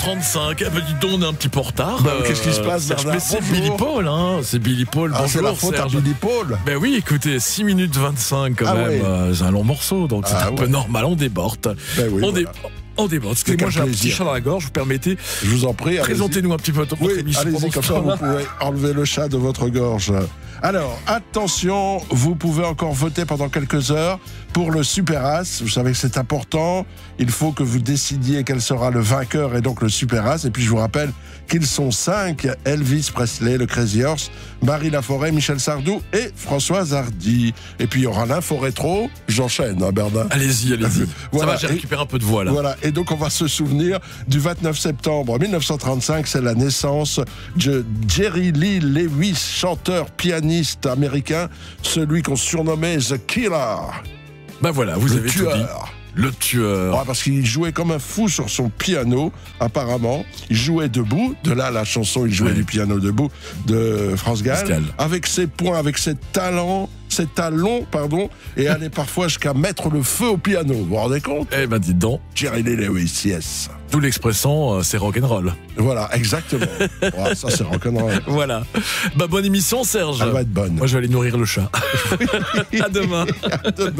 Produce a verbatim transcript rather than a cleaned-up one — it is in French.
trente-cinq. Eh ben, dis donc, on est un petit peu en retard. Bah, qu'est-ce qui se passe, Serge, Bernard? mais c'est Bonjour. Billy Paul, hein. C'est Billy Paul. Ah, Bonjour, c'est la faute Serge. à Billy Paul. Ben oui, écoutez, six minutes vingt-cinq quand Ah même. ouais. Euh, c'est un long morceau, donc c'est Ah un ouais. peu normal. On déborde. Ben oui, on, voilà. dé- on déborde. Excusez-moi, quel j'ai un petit plaisir. chat dans la gorge. Vous permettez, Je vous en prie, allez-y. présentez-nous un petit peu votre Oui, émission. allez-y, pendant comme ce ça vous temps-là. pouvez enlever le chat de votre gorge. Alors, attention, vous pouvez encore voter pendant quelques heures pour le Super As. Vous savez que c'est important. Il faut que vous décidiez quel sera le vainqueur et donc le Super As. Et puis je vous rappelle qu'ils sont cinq. Elvis Presley, le Crazy Horse, Marie Laforêt, Michel Sardou et Françoise Hardy. Et puis il y aura l'info rétro. J'enchaîne, hein, Bernard. Allez-y, allez-y. Voilà. Ça va, j'ai Et- récupéré un peu de voix là. Voilà, et donc on va se souvenir du vingt-neuf septembre mille neuf cent trente-cinq, c'est la naissance de Jerry Lee Lewis, chanteur, pianiste américain, celui qu'on surnommait The Killer, Ben voilà, vous le avez tout dit. tueur. Le tueur. Ouais, parce qu'il jouait comme un fou sur son piano, apparemment. Il jouait debout, de là la chanson, il jouait Ouais. du piano debout de France Gall, France Gall. avec ses poings, avec ses talents, ses talons, pardon, et allait parfois jusqu'à mettre le feu au piano. Vous vous rendez compte? Eh ben, dites donc. Jerry Lee Lewis, yes. D'où l'expression, euh, c'est rock'n'roll. Voilà, exactement. Ouais, ça, c'est rock'n'roll. Voilà. Bah, bonne émission, Serge. Elle va être bonne. Moi, je vais aller nourrir le chat. À demain. À demain.